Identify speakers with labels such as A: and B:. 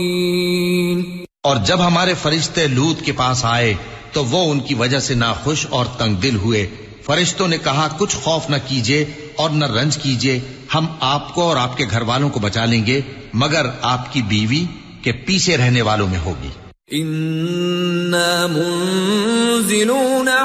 A: और जब हमारे फरिश्ते लूत के पास आए तो वो उनकी वजह से नाखुश और तंगदिल हुए। फरिश्तों ने कहा, कुछ खौफ न कीजिए और न रंज कीजिए, हम आपको और आपके घर वालों को बचा लेंगे, मगर आपकी बीवी के पीछे रहने वालों में होगी।
B: इन्ना मुंज़िलूना